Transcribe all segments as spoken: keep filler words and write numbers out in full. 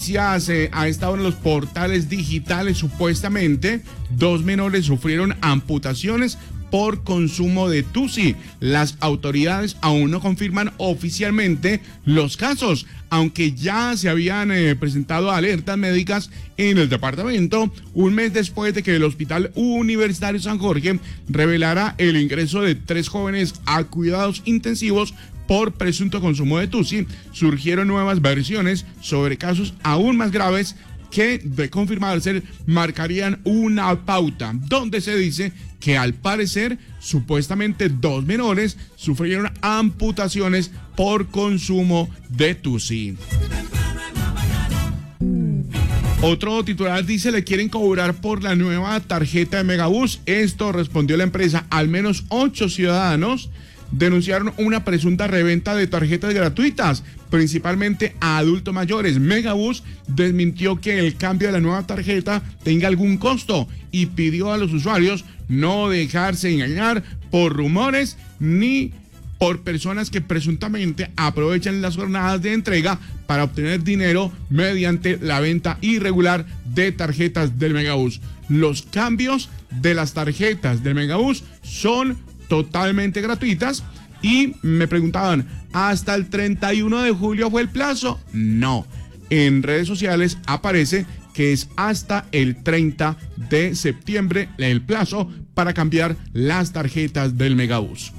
noticias eh, a esta hora en los portales digitales. Supuestamente dos menores sufrieron amputaciones por consumo de tusi. Las autoridades aún no confirman oficialmente los casos, aunque ya se habían eh, presentado alertas médicas en el departamento un mes después de que el Hospital Universitario San Jorge revelara el ingreso de tres jóvenes a cuidados intensivos por presunto consumo de tusi. Surgieron nuevas versiones sobre casos aún más graves que, de confirmarse, marcarían una pauta, donde se dice que al parecer supuestamente dos menores sufrieron amputaciones por consumo de tusi. Otro titular dice: le quieren cobrar por la nueva tarjeta de Megabús. Esto respondió la empresa. Al menos ocho ciudadanos denunciaron una presunta reventa de tarjetas gratuitas, principalmente a adultos mayores. Megabús desmintió que el cambio de la nueva tarjeta tenga algún costo y pidió a los usuarios no dejarse engañar por rumores ni por personas que presuntamente aprovechan las jornadas de entrega para obtener dinero mediante la venta irregular de tarjetas del Megabús. Los cambios de las tarjetas del Megabús son totalmente gratuitas y me preguntaban, ¿hasta el treinta y uno de julio fue el plazo? No, en redes sociales aparece que es hasta el treinta de septiembre el plazo para cambiar las tarjetas del Megabús.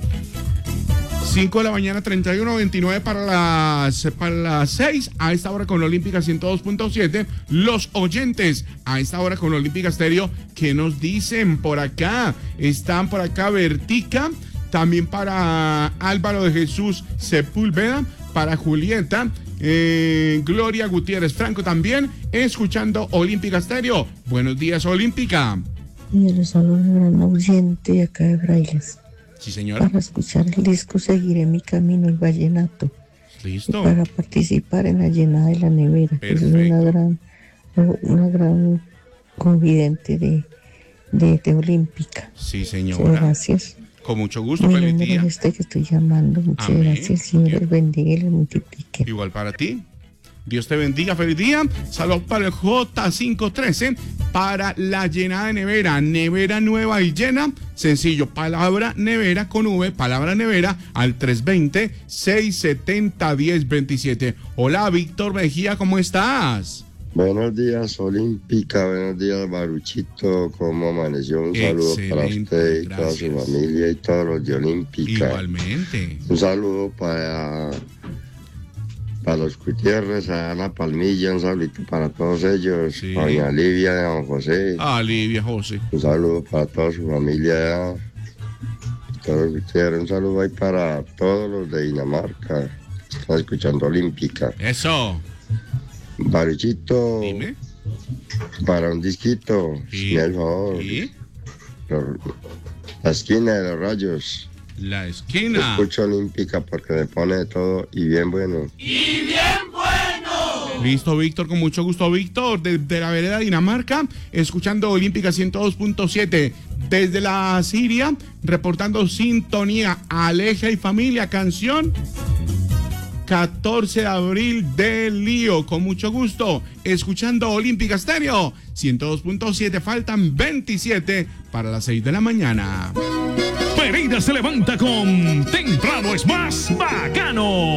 cinco de la mañana, treinta y uno, veintinueve para las, para las seis, a esta hora con Olímpica ciento dos punto siete. Los oyentes a esta hora con Olímpica Estéreo, ¿qué nos dicen por acá? Están por acá Vertica, también para Álvaro de Jesús Sepúlveda, para Julieta, eh, Gloria Gutiérrez Franco también, escuchando Olímpica Estéreo. Buenos días, Olímpica. Y les hablo un gran oyente de acá de Frailes. Sí, señora. Para escuchar el disco Seguiré mi camino, el vallenato. Listo. Y para participar en la llenada de la nevera. Perfecto. Es una gran, una gran confidente de, de, de Olímpica. Sí, Muchas señora. gracias. Con mucho gusto, Mi feliz número día. es este que estoy llamando. Muchas Amén. gracias. Señor les bendiga y les multiplique. Igual para ti. Dios te bendiga, feliz día. Saludos para el J quinientos trece, para la llenada de nevera, nevera nueva y llena. Sencillo, palabra nevera con V, palabra nevera al tres dos cero, seis siete cero, uno cero dos siete. Hola, Víctor Mejía, ¿cómo estás? Buenos días, Olímpica. Buenos días, Baruchito. ¿Cómo amaneció? Un saludo para Excelente, usted y gracias. toda su familia y todos los de Olímpica. Igualmente. Un saludo para, para los Gutiérrez, a Ana Palmilla. Un saludito para todos ellos. Sí. Para doña Livia de Don José. Ah, Livia, José. Un saludo para toda su familia. Todos los Gutiérrez. Un saludo ahí para todos los de Dinamarca. Están escuchando Olímpica. Eso. Baruchito. Dime. Para un disquito, Sí. si me da el favor. ¿Y? Los- La esquina de los rayos. La esquina. Escucho Olímpica porque me pone de todo y bien bueno. Listo, Víctor, con mucho gusto, Víctor, desde la vereda Dinamarca, escuchando Olímpica ciento dos punto siete. Desde la Siria, reportando sintonía, Aleja y familia, canción catorce de abril de Lío, con mucho gusto, escuchando Olímpica Estéreo ciento dos punto siete. Faltan veintisiete para las seis de la mañana. Pereira se levanta con Temprano es más bacano.